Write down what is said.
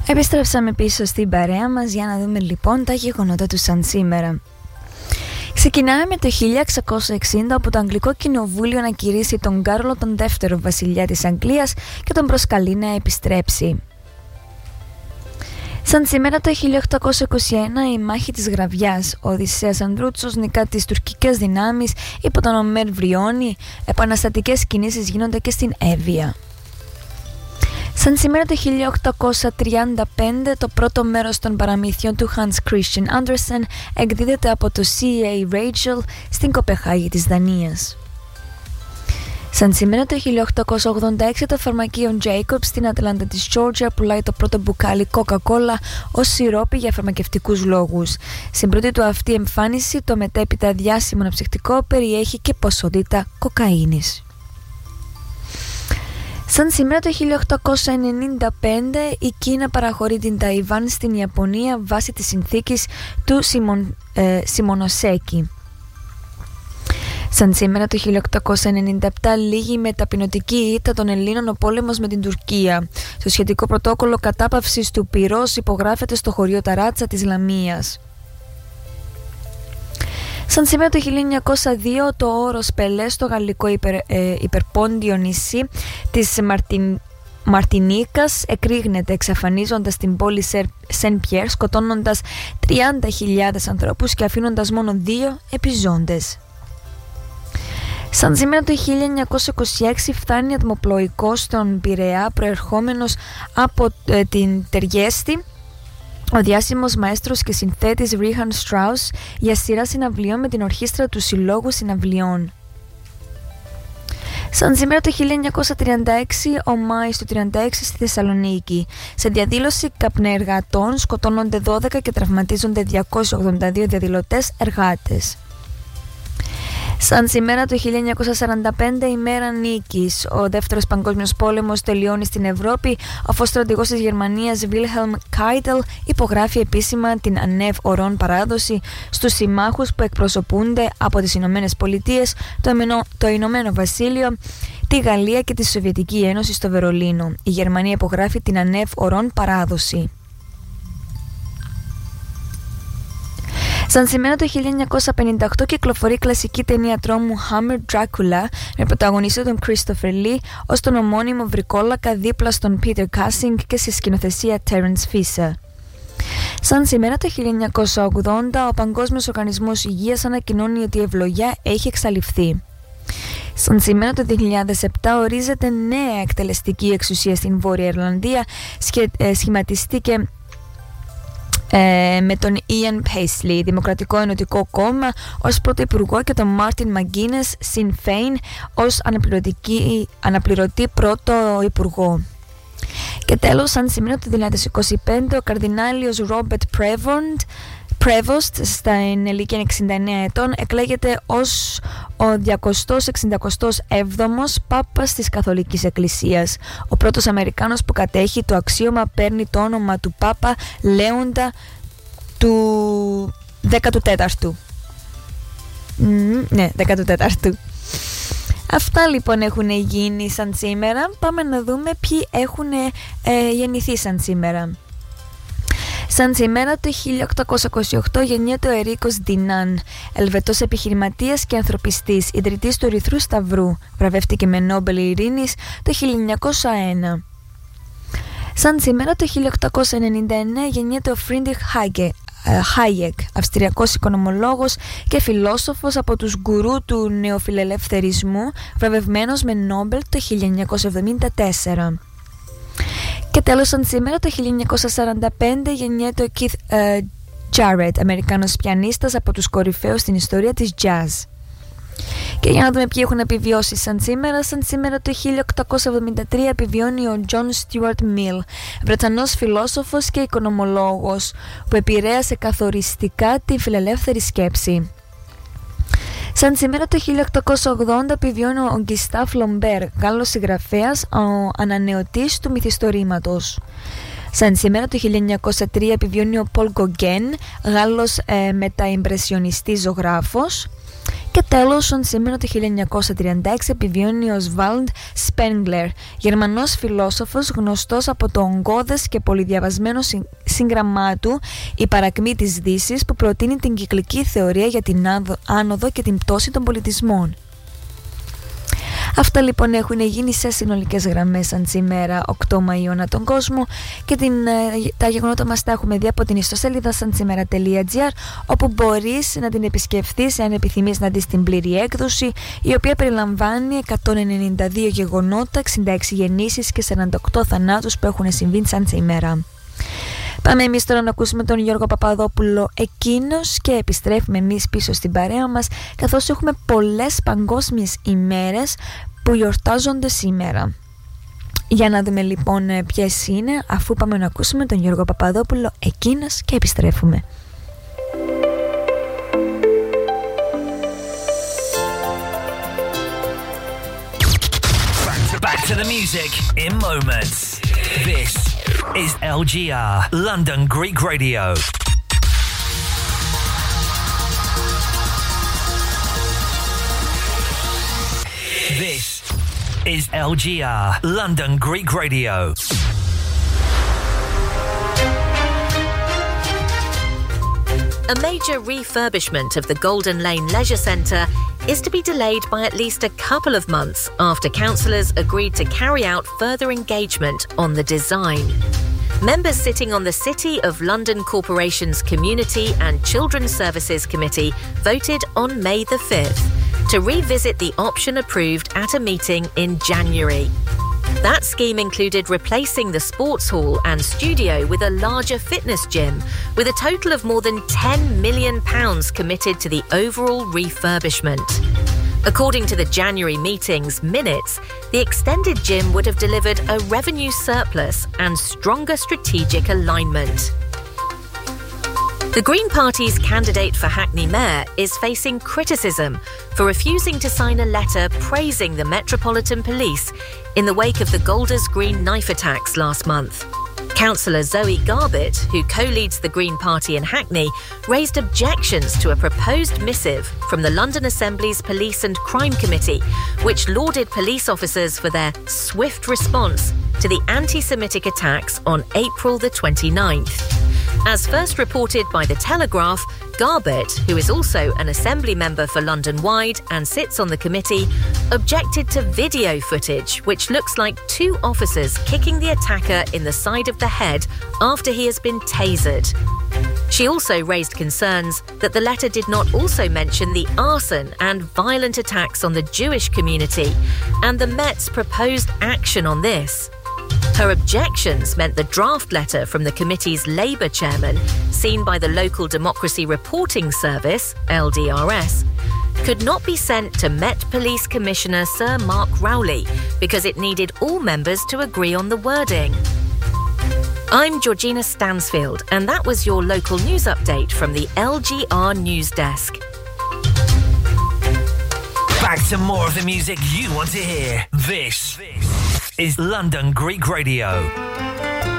Επιστρέψαμε πίσω στην παρέα μας για να δούμε λοιπόν τα γεγονότα του σαν σήμερα. Ξεκινάμε με το 1660, όπου το Αγγλικό Κοινοβούλιο ανακηρύσσει τον Κάρολο τον δεύτερο βασιλιά της Αγγλίας και τον προσκαλεί να επιστρέψει. Σαν σήμερα το 1821, η μάχη της Γραβιάς, ο Οδυσσέας Ανδρούτσος νικά τις τουρκικές δυνάμεις υπό τον Ομέρ Βριώνη. Επαναστατικές κινήσεις γίνονται και στην Εύβοια. Σαν σήμερα το 1835, το πρώτο μέρος των παραμυθιών του Hans Christian Andersen εκδίδεται από το C.A. Rachel στην Κοπεχάγη της Δανίας. Σαν σήμερα το 1886, το φαρμακείο Jacobs στην Ατλάντα της Georgia πουλάει το πρώτο μπουκάλι Coca-Cola ως σιρόπι για φαρμακευτικούς λόγους. Στην πρώτη του αυτή εμφάνιση, το μετέπειτα διάσημο αναψυκτικό περιέχει και ποσότητα κοκαίνης. Σαν σήμερα το 1895, η Κίνα παραχωρεί την Ταϊβάν στην Ιαπωνία βάσει της συνθήκης του Σιμονοσέκη. Σαν σήμερα το 1897, λήγει με ταπεινωτική ήττα των Ελλήνων ο πόλεμος με την Τουρκία. Το σχετικό πρωτόκολλο κατάπαυσης του πυρός υπογράφεται στο χωριό Ταράτσα της Λαμίας. Σαν σήμερα το 1902, το όρος Πελέ στο γαλλικό υπερπόντιο νησί της Μαρτινίκας εκρήγνεται, εξαφανίζοντας την πόλη Σεν Πιέρ, σκοτώνοντας 30.000 ανθρώπους και αφήνοντας μόνο 2 επιζώντες. Σαν σήμερα το 1926, φτάνει ατμοπλοϊκός στον Πειραιά προερχόμενος από την Τεριέστη ο διάσημος μαέστρος και συνθέτης Ρίχαν Στράους για σειρά συναυλίων με την ορχήστρα του Συλλόγου Συναυλιών. Σαν σήμερα το 1936, ο Μάης του 1936 στη Θεσσαλονίκη. Σε διαδήλωση καπνεργατών σκοτώνονται 12 και τραυματίζονται 282 διαδηλωτές εργάτες. Σαν σήμερα το 1945, ημέρα νίκης. Ο δεύτερος παγκόσμιος πόλεμος τελειώνει στην Ευρώπη, αφού ο στρατηγός της Γερμανίας Wilhelm Keitel υπογράφει επίσημα την ανεύ ορών παράδοση στους συμμάχους που εκπροσωπούνται από τις Ηνωμένες Πολιτείες, το Ηνωμένο Βασίλειο, τη Γαλλία και τη Σοβιετική Ένωση στο Βερολίνο. Η Γερμανία υπογράφει την ανεύ ορών παράδοση. Σαν σήμερα το 1958, κυκλοφορεί η κλασική ταινία τρόμου Hammer Dracula με πρωταγωνιστή τον Christopher Lee ως τον ομώνυμο βρικόλακα δίπλα στον Peter Cushing και σε σκηνοθεσία Terence Fisher. Σαν σήμερα το 1980, ο Παγκόσμιος Οργανισμός Υγείας ανακοινώνει ότι η ευλογιά έχει εξαλειφθεί. Σαν σήμερα το 2007, ορίζεται νέα εκτελεστική εξουσία στην Βόρεια Ιρλανδία, σχηματιστήκε με τον Ian Paisley, Δημοκρατικό Ενωτικό Κόμμα, ως πρώτο υπουργό και τον Μάρτιν Μαγκίνες, Sinn Féin, ως αναπληρωτή πρώτο υπουργό. Και τέλος, σαν σήμερα το 2025, ο καρδινάλιος Ρόμπερτ Πρέβοστ, στα ηλικία 69 ετών, εκλέγεται ως ο 267ος Πάπας της Καθολικής Εκκλησίας. Ο πρώτος Αμερικάνος που κατέχει το αξίωμα παίρνει το όνομα του Πάπα Λέοντα του 14ου. Ναι, 14ου. Αυτά λοιπόν έχουν γίνει σαν σήμερα. Πάμε να δούμε ποιοι έχουν γεννηθεί σαν σήμερα. Σαν σήμερα το 1828 γεννιέται ο Ερίκος Ντινάν, Ελβετός επιχειρηματίας και ανθρωπιστής, ιδρυτής του Ερυθρού Σταυρού. Βραβεύτηκε με Νόμπελ Ειρήνης το 1901. Σαν σήμερα το 1899 γεννιέται ο Φρίντριχ Χάιεκ, Αυστριακός οικονομολόγος και φιλόσοφος, από τους γκουρού του νεοφιλελευθερισμού, βραβευμένος με Νόμπελ το 1974. Και τέλος, σαν σήμερα το 1945 γεννιέται ο Keith Jarrett, Αμερικάνος πιανίστας, από τους κορυφαίους στην ιστορία της jazz. Και για να δούμε ποιοι έχουν επιβιώσει σαν σήμερα. Σαν σήμερα το 1873 επιβιώνει ο John Stuart Mill, Βρετανός φιλόσοφος και οικονομολόγος, που επηρέασε καθοριστικά τη φιλελεύθερη σκέψη. Σαν σήμερα το 1880 επιβιώνει ο Γκιστάφ Λομπέρ, Γάλλος συγγραφέας, ο ανανεωτής του μυθιστορήματος. Σαν σήμερα το 1903 επιβιώνει ο Πολ Γκογκέν, Γάλλος μεταϊμπρεσιονιστής ζωγράφος. Και τέλος, σήμερα το 1936 επιβιώνει ο Oswald Spengler, Γερμανός φιλόσοφος γνωστός από το ογκώδες και πολυδιαβασμένο σύγγραμμά του «Η παρακμή της Δύσης», που προτείνει την κυκλική θεωρία για την άνοδο και την πτώση των πολιτισμών. Αυτά λοιπόν έχουν γίνει σε συνολικές γραμμές σαν σήμερα 8 Μαΐου ανά τον κόσμο και τα γεγονότα μας τα έχουμε δει από την ιστοσελίδα sansimera.gr, όπου μπορείς να την επισκεφθείς αν επιθυμείς να δεις την πλήρη έκδοση, η οποία περιλαμβάνει 192 γεγονότα, 66 γεννήσεις και 48 θανάτους που έχουν συμβεί σαν σήμερα. Πάμε εμείς τώρα να ακούσουμε τον Γιώργο Παπαδόπουλο «Εκείνος» και επιστρέφουμε εμείς πίσω στην παρέα μας, καθώς έχουμε πολλές παγκόσμιες ημέρες που γιορτάζονται σήμερα. Για να δούμε λοιπόν ποιες είναι, αφού πάμε να ακούσουμε τον Γιώργο Παπαδόπουλο «Εκείνος» και επιστρέφουμε. Back to the music in moments. This is LGR, London Greek Radio. This is LGR, London Greek Radio. A major refurbishment of the Golden Lane Leisure Centre is to be delayed by at least a couple of months after councillors agreed to carry out further engagement on the design. Members sitting on the City of London Corporation's Community and Children's Services Committee voted on May the 5th to revisit the option approved at a meeting in January. That scheme included replacing the sports hall and studio with a larger fitness gym, with a total of more than £10 million committed to the overall refurbishment. According to the January meeting's minutes, the extended gym would have delivered a revenue surplus and stronger strategic alignment. The Green Party's candidate for Hackney Mayor is facing criticism for refusing to sign a letter praising the Metropolitan Police in the wake of the Golders Green knife attacks last month. Councillor Zoe Garbett, who co-leads the Green Party in Hackney, raised objections to a proposed missive from the London Assembly's Police and Crime Committee, which lauded police officers for their swift response to the anti-Semitic attacks on April the 29th. As first reported by The Telegraph, Garbett, who is also an Assembly member for London Wide and sits on the committee, objected to video footage which looks like two officers kicking the attacker in the side of the head after he has been tasered. She also raised concerns that the letter did not also mention the arson and violent attacks on the Jewish community and the Met's proposed action on this. Her objections meant the draft letter from the committee's Labour chairman, seen by the Local Democracy Reporting Service, LDRS, could not be sent to Met Police Commissioner Sir Mark Rowley because it needed all members to agree on the wording. I'm Georgina Stansfield, and that was your local news update from the LGR News Desk. Back to more of the music you want to hear. This is London Greek Radio.